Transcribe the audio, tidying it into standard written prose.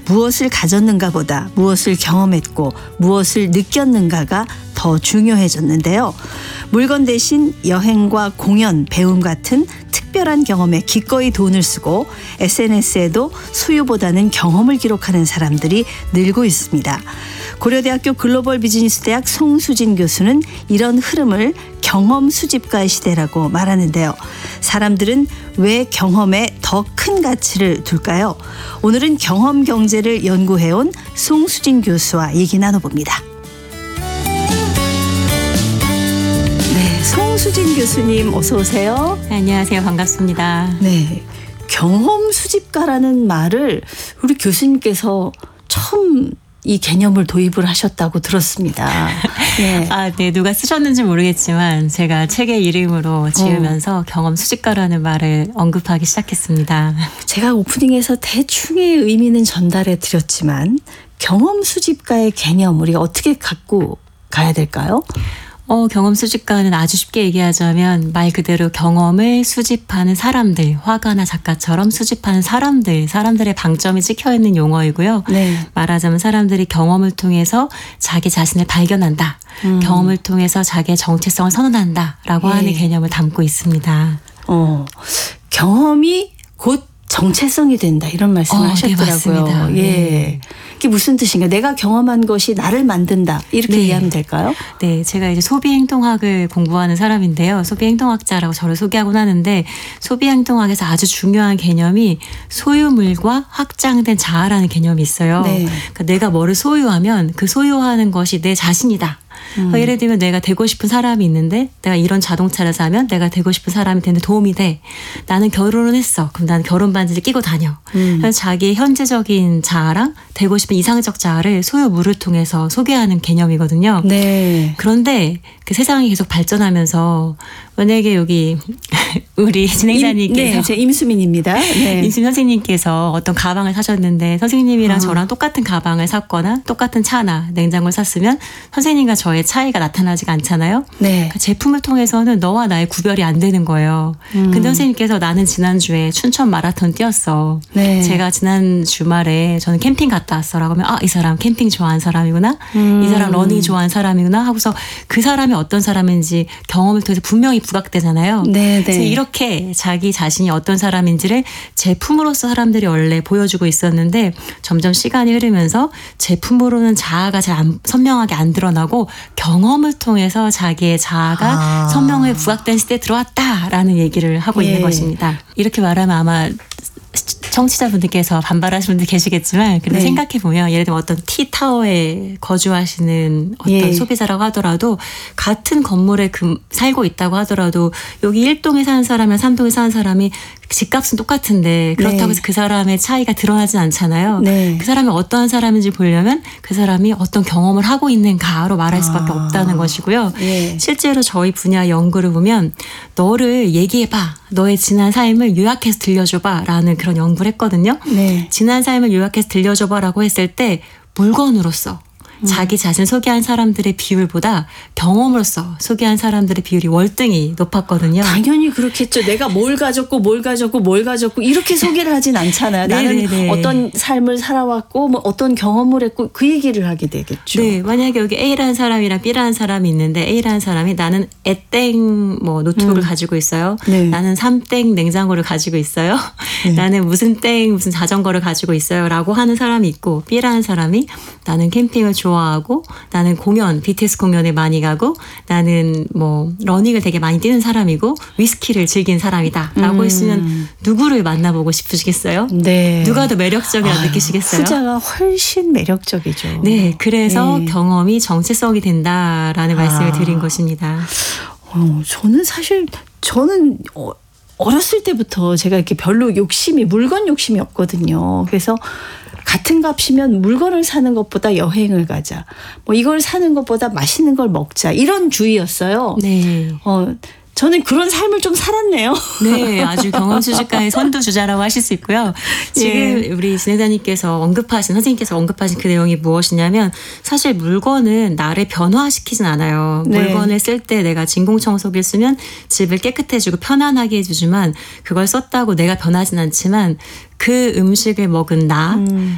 무엇을 가졌는가보다 무엇을 경험했고 무엇을 느꼈는가가 더 중요해졌는데요. 물건 대신 여행과 공연, 배움 같은 특별한 경험에 기꺼이 돈을 쓰고 SNS에도 소유보다는 경험을 기록하는 사람들이 늘고 있습니다. 고려대학교 글로벌 비즈니스대학 송수진 교수는 이런 흐름을 경험 수집가의 시대라고 말하는데요. 사람들은 왜 경험에 더 큰 가치를 둘까요? 오늘은 경험 경제를 연구해온 송수진 교수와 얘기 나눠봅니다. 네, 송수진 교수님 어서 오세요. 안녕하세요. 반갑습니다. 네, 경험 수집가라는 말을 우리 교수님께서 처음 이 개념을 도입을 하셨다고 들었습니다. 네. 네. 누가 쓰셨는지 모르겠지만 제가 책의 이름으로 지으면서 경험 수집가라는 말을 언급하기 시작했습니다. 제가 오프닝에서 대충의 의미는 전달해 드렸지만 경험 수집가의 개념 우리가 어떻게 갖고 가야 될까요? 경험 수집가는 아주 쉽게 얘기하자면 말 그대로 경험을 수집하는 사람들, 화가나 작가처럼 수집하는 사람들의 방점이 찍혀있는 용어이고요. 네. 말하자면 사람들이 경험을 통해서 자기 자신을 발견한다. 경험을 통해서 자기의 정체성을 선언한다라고 하는 개념을 담고 있습니다. 경험이 곧 정체성이 된다 이런 말씀을 하셨더라고요. 네, 맞습니다. 예. 이게 무슨 뜻인가요? 내가 경험한 것이 나를 만든다 이렇게 이해하면 될까요? 네, 제가 이제 소비행동학을 공부하는 사람인데요. 소비행동학자라고 저를 소개하곤 하는데 소비행동학에서 아주 중요한 개념이 소유물과 확장된 자아라는 개념이 있어요. 네. 그러니까 내가 뭐를 소유하면 그 소유하는 것이 내 자신이다. 예를 들면 내가 되고 싶은 사람이 있는데 내가 이런 자동차를 사면 내가 되고 싶은 사람이 되는데 도움이 돼. 나는 결혼을 했어. 그럼 나는 결혼 반지를 끼고 다녀. 그래서 자기의 현재적인 자아랑 되고 싶은 이상적 자아를 소유물을 통해서 소개하는 개념이거든요. 네. 그런데 그 세상이 계속 발전하면서 만약에 여기 우리 진행자님께서 네, 제 임수민입니다. 네. 임수민 선생님께서 어떤 가방을 사셨는데 선생님이랑 저랑 똑같은 가방을 샀거나 똑같은 차나 냉장고를 샀으면 선생님과 저의 차이가 나타나지가 않잖아요. 네. 그러니까 제품을 통해서는 너와 나의 구별이 안 되는 거예요. 근데 선생님께서 나는 지난주에 춘천 마라톤 뛰었어. 네. 제가 지난 주말에 저는 캠핑 갔다 왔어라고 하면 이 사람 캠핑 좋아하는 사람이구나. 이 사람 러닝 좋아하는 사람이구나 하고서 그 사람이 어떤 사람인지 경험을 통해서 분명히 부각되잖아요. 네, 그래서 이렇게 자기 자신이 어떤 사람인지를 제품으로서 사람들이 원래 보여주고 있었는데 점점 시간이 흐르면서 제품으로는 자아가 잘 선명하게 안 드러나고 경험을 통해서 자기의 자아가 선명하게 부각된 시대에 들어왔다라는 얘기를 하고 있는 것입니다. 이렇게 말하면 아마 청취자분들께서 반발하시는 분들 계시겠지만 근데 생각해보면 예를 들면 어떤 T타워에 거주하시는 어떤 소비자라고 하더라도 같은 건물에 살고 있다고 하더라도 여기 1동에 사는 사람이랑 3동에 사는 사람이 집값은 똑같은데 그렇다고 해서 그 사람의 차이가 드러나진 않잖아요. 그 사람이 어떠한 사람인지 보려면 그 사람이 어떤 경험을 하고 있는가로 말할 수밖에 없다는 것이고요. 실제로 저희 분야 연구를 보면 너를 얘기해봐. 너의 지난 삶을 요약해서 들려줘봐 라는 그런 연구를 했거든요. 지난 삶을 요약해서 들려줘봐 라고 했을 때 물건으로서 자기 자신 소개한 사람들의 비율보다 경험으로서 소개한 사람들의 비율이 월등히 높았거든요. 당연히 그렇겠죠. 내가 뭘 가졌고 이렇게 소개를 하진 않잖아요. 나는 어떤 삶을 살아왔고 뭐 어떤 경험을 했고 그 얘기를 하게 되겠죠. 네, 만약에 여기 A라는 사람이랑 B라는 사람이 있는데 A라는 사람이 나는 애땡 노트북을 가지고 있어요. 나는 3땡 냉장고를 가지고 있어요. 나는 무슨 자전거를 가지고 있어요. 라고 하는 사람이 있고 B라는 사람이 나는 캠핑을 좋아하고 나는 BTS 공연에 많이 가고 나는 뭐 러닝을 되게 많이 뛰는 사람이고 위스키를 즐긴 사람이다 라고 했으면 누구를 만나보고 싶으시겠어요? 네. 누가 더 매력적이라 느끼시겠어요? 후자가 훨씬 매력적이죠. 네. 그래서 경험이 정체성이 된다라는 말씀을 드린 것입니다. 저는 어렸을 때부터 제가 이렇게 별로 물건 욕심이 없거든요. 그래서 같은 값이면 물건을 사는 것보다 여행을 가자. 뭐 이걸 사는 것보다 맛있는 걸 먹자. 이런 주의였어요. 네. 저는 그런 삶을 좀 살았네요. 네, 아주 경험 수집가의 선두주자라고 하실 수 있고요. 지금 우리 진행자님께서 선생님께서 언급하신 그 내용이 무엇이냐면 사실 물건은 나를 변화시키진 않아요. 물건을 쓸 때 내가 진공청소기를 쓰면 집을 깨끗해지고 편안하게 해주지만 그걸 썼다고 내가 변하진 않지만 그 음식을 먹은 나,